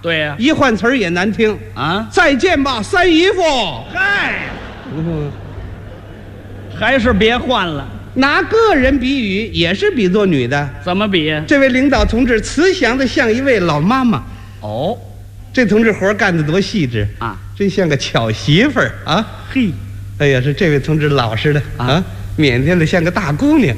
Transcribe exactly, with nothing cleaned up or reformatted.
对呀、 一换词儿也难听啊， 再见吧，三姨夫。 嗨， 嗯， 还是别换了。 拿个人比喻也是比作女的。 怎么比呀？ 这位领导同志慈祥的像一位老妈妈。 哦， 这同志活干得多细致啊， 真像个巧媳妇儿啊。 嘿， 哎呀，是这位同志老实的啊，腼腆的像个大姑娘。